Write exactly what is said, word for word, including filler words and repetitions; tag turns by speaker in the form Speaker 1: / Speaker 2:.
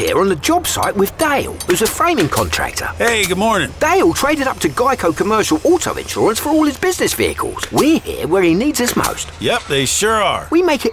Speaker 1: here on the job site with Dale, who's a framing contractor.
Speaker 2: Hey, good morning.
Speaker 1: Dale traded up to Geico Commercial Auto Insurance for all his business vehicles. We're here where he needs us most.
Speaker 2: Yep, they sure are.
Speaker 1: We make it